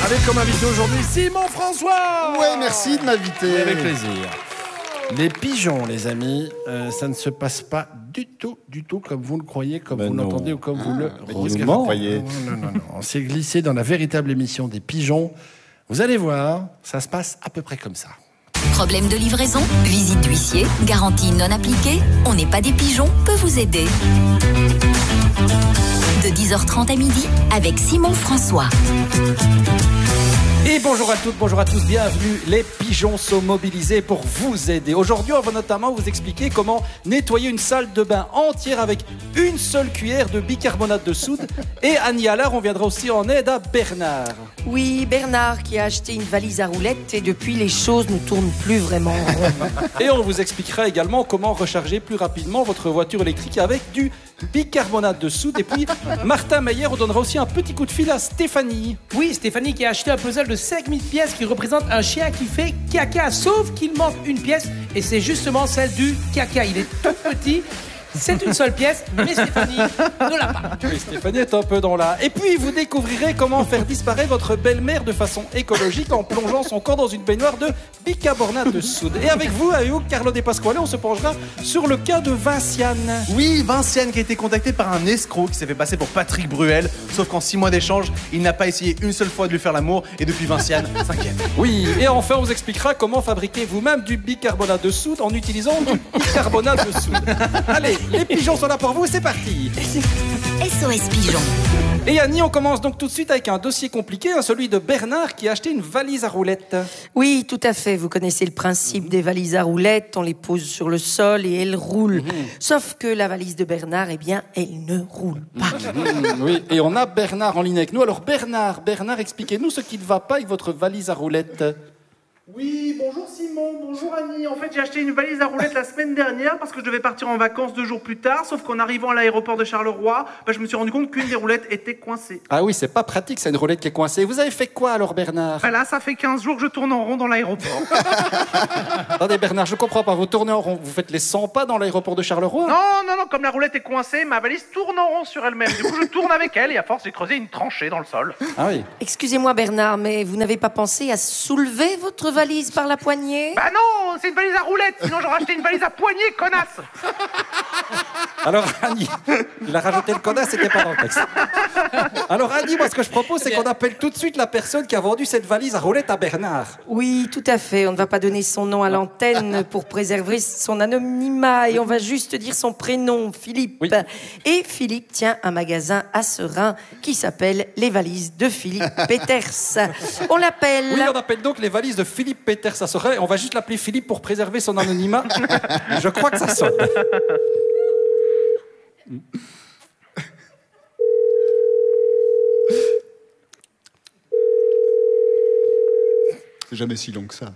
Avec comme invité aujourd'hui Simon François. Ouais, merci de m'inviter. Avec plaisir. Les pigeons, les amis, ça ne se passe pas du tout comme vous le croyez, comme vous l'entendez ou comme vous le regardez. Non. On s'est glissé dans la véritable émission des pigeons. Vous allez voir, ça se passe à peu près comme ça. Problème de livraison, visite d'huissier, garantie non appliquée, on n'est pas des pigeons, peut vous aider. De 10h30 à midi, avec Simon François. Et bonjour à toutes, bonjour à tous, bienvenue. Les pigeons sont mobilisés pour vous aider. Aujourd'hui, on va notamment vous expliquer comment nettoyer une salle de bain entière avec une seule cuillère de bicarbonate de soude. Et Annie Allard, on viendra aussi en aide à Bernard. Oui, Bernard qui a acheté une valise à roulettes et depuis les choses ne tournent plus vraiment. Et on vous expliquera également comment recharger plus rapidement votre voiture électrique avec du bicarbonate de soude. Et puis, Martin Meyer, on donnera aussi un petit coup de fil à Stéphanie. Oui, Stéphanie qui a acheté un puzzle de 5000 pièces qui représente un chien qui fait caca, sauf qu'il manque une pièce et c'est justement celle du caca. Il est tout petit. C'est une seule pièce, mais Stéphanie ne l'a pas. Oui, Stéphanie est un peu dans la... Et puis, vous découvrirez comment faire disparaître votre belle-mère de façon écologique en plongeant son corps dans une baignoire de bicarbonate de soude. Et avec vous, Carlo De Pasquale, on se penchera sur le cas de Vinciane. Oui, Vinciane qui a été contacté par un escroc qui s'est fait passer pour Patrick Bruel. Sauf qu'en 6 mois d'échange, il n'a pas essayé une seule fois de lui faire l'amour. Et depuis, Vinciane s'inquiète. Oui, et enfin, on vous expliquera comment fabriquer vous-même du bicarbonate de soude en utilisant du bicarbonate de soude. Allez, les pigeons sont là pour vous, c'est parti. SOS Pigeons. Et Annie, on commence donc tout de suite avec un dossier compliqué, celui de Bernard qui a acheté une valise à roulettes. Oui, tout à fait. Vous connaissez le principe des valises à roulettes. On les pose sur le sol et elles roulent. Sauf que la valise de Bernard, eh bien, elle ne roule pas. Oui, et on a Bernard en ligne avec nous. Alors Bernard, expliquez-nous ce qui ne va pas avec votre valise à roulettes. Oui, bonjour Simon, bonjour Annie. En fait, j'ai acheté une valise à roulettes la semaine dernière parce que je devais partir en vacances 2 jours plus tard. Sauf qu'en arrivant à l'aéroport de Charleroi, je me suis rendu compte qu'une des roulettes était coincée. Ah oui, c'est pas pratique, c'est une roulette qui est coincée. Vous avez fait quoi alors, Bernard? Là, ça fait 15 jours que je tourne en rond dans l'aéroport. Attendez, Bernard, je comprends pas. Vous tournez en rond, vous faites les 100 pas dans l'aéroport de Charleroi? Non, comme la roulette est coincée, ma valise tourne en rond sur elle-même. Du coup, je tourne avec elle et à force, j'ai creusé une tranchée dans le sol. Ah oui. Excusez-moi Bernard, mais vous n'avez pas pensé à soulever votre valise par la poignée? Bah non, c'est une valise à roulettes, sinon j'aurais acheté une valise à poignée, connasse. Alors Annie, il a rajouté le connasse, c'était pas dans le texte. Alors Annie, moi ce que je propose, c'est qu'on appelle tout de suite la personne qui a vendu cette valise à roulettes à Bernard. Oui, tout à fait. On ne va pas donner son nom à l'antenne pour préserver son anonymat et on va juste dire son prénom, Philippe. Oui. Et Philippe tient un magasin à Serein qui s'appelle Les Valises de Philippe Peters. On l'appelle... Oui, on appelle donc les valises de Philippe Peters à Serein. On va juste l'appeler Philippe pour préserver son anonymat. Je crois que ça sonne. C'est jamais si long que ça.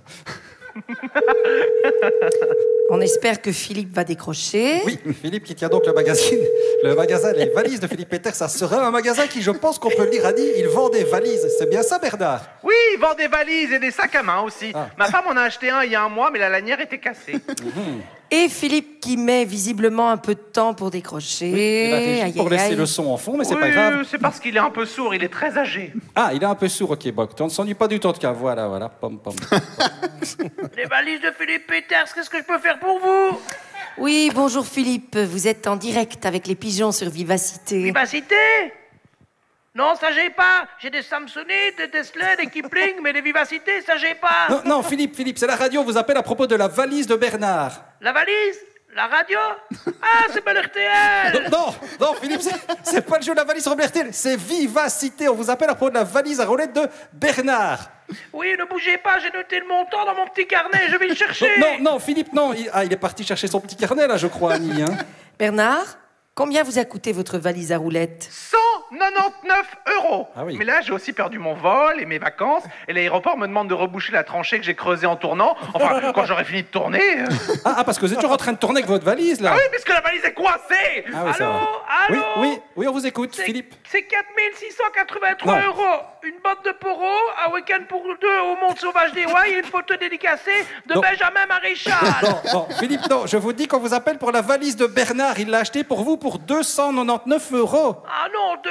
On espère que Philippe va décrocher. Oui, Philippe qui tient donc le magasin Les Valises de Philippe Peters à Serein, un magasin qui, je pense qu'on peut le dire, a dit, il vend des valises. C'est bien ça, Bernard? Oui, il vend des valises et des sacs à main aussi. Ah. Ma femme en a acheté un il y a 1 mois, mais la lanière était cassée. Et Philippe qui met visiblement un peu de temps pour décrocher. Et la régie Aïe, pour aïe, laisser aïe. le son en fond, mais c'est Oui, pas grave. c'est parce qu'il est un peu sourd, il est très âgé. Ah, il est un peu sourd, ok, bon, on ne s'ennuie pas du tout en tout cas. Voilà, pom. Les valises de Philippe Peters, qu'est-ce que je peux faire pour vous? Oui, bonjour Philippe. Vous êtes en direct avec les pigeons sur Vivacité. Vivacité? Non, ça j'ai pas. J'ai des Samsonite, des Tesla, des Kipling, mais des Vivacités, ça j'ai pas. Non, Philippe, c'est la radio, on vous appelle à propos de la valise de Bernard. La valise? La radio? Ah, c'est pas l'RTL. Non, Philippe, c'est pas le jeu de la valise sur RTL, c'est Vivacité. On vous appelle à propos de la valise à roulettes de Bernard. Oui, ne bougez pas, j'ai noté le montant dans mon petit carnet, je vais le chercher. Non, Philippe, non. Il est parti chercher son petit carnet, là, je crois, Annie. Hein. Bernard, combien vous a coûté votre valise à roulettes? 199 €. Ah oui. Mais là, j'ai aussi perdu mon vol et mes vacances. Et l'aéroport me demande de reboucher la tranchée que j'ai creusée en tournant. Enfin, quand j'aurai fini de tourner. Ah, parce que vous êtes toujours en train de tourner avec votre valise, là. Ah oui, puisque la valise est coincée. Ah oui, c'est vrai. Allô? Oui, on vous écoute, Philippe. C'est 4683 Non. €. Une botte de poro, un week-end pour 2 au Monde Sauvage des Ouailles et une photo dédicacée de Non. Benjamin Maréchal. Non, Philippe, non, je vous dis qu'on vous appelle pour la valise de Bernard. Il l'a acheté pour vous pour 299 €. Ah non, 2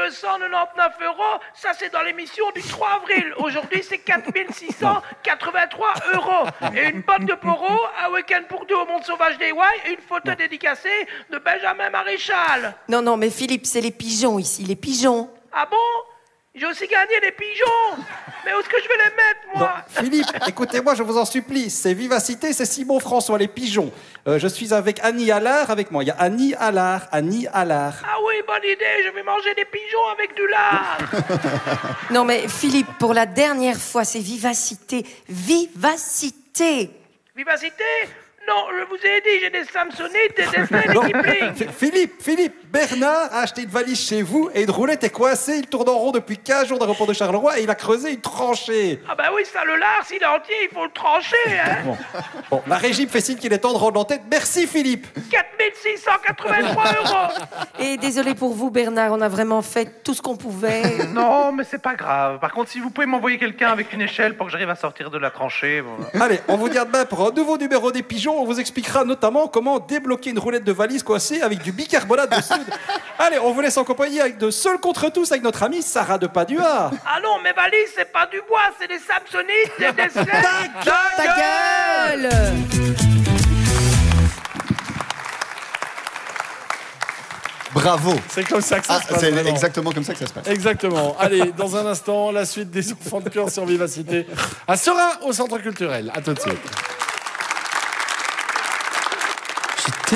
299 €, ça c'est dans l'émission du 3 avril. Aujourd'hui, c'est 4683 €. Et une botte de poro, un week-end pour deux au Monde Sauvage des Ouailles et une photo dédicacée de Benjamin Maréchal. Non, mais Philippe, c'est les pigeons ici, les pigeons. Ah bon? J'ai aussi gagné des pigeons. Mais où est-ce que je vais les mettre, moi? Non, Philippe, écoutez-moi, je vous en supplie. C'est Vivacité, c'est Simon François, les pigeons. Je suis avec Annie Allard avec moi. Il y a Annie Allard. Ah oui, bonne idée, je vais manger des pigeons avec du lard. Non, mais Philippe, pour la dernière fois, c'est Vivacité. Vivacité. Vivacité? Non, je vous ai dit, j'ai des Samsonites et des Stanley Kipling. Philippe, Bernard a acheté une valise chez vous et une roulette est coincée. Il tourne en rond depuis 15 jours d'aéroport de Charleroi et il a creusé une tranchée. Ah bah oui, ça, le lard, s'il est entier, il faut le trancher, hein. Bon, la régie me fait signe qu'il est temps de rendre l'antenne. Merci, Philippe. 4683 €. Et désolé pour vous, Bernard, on a vraiment fait tout ce qu'on pouvait. Non, mais c'est pas grave. Par contre, si vous pouvez m'envoyer quelqu'un avec une échelle pour que j'arrive à sortir de la tranchée. Bon. Allez, on vous dit à demain pour un nouveau numéro des pigeons. On vous expliquera notamment comment débloquer une roulette de valise coincée avec du bicarbonate de soude. Allez, on vous laisse en compagnie avec de Seul contre tous avec notre amie Sarah de Padua. Ah non, mes valises, c'est pas du bois, c'est des Samsonites et des Stanley. Ta gueule! Bravo. C'est comme ça que ça se passe. C'est vraiment. exactement comme ça que ça se passe. Exactement. Allez, dans un instant, la suite des enfants de cœur sur Vivacité à Sera au Centre culturel. À tout de suite.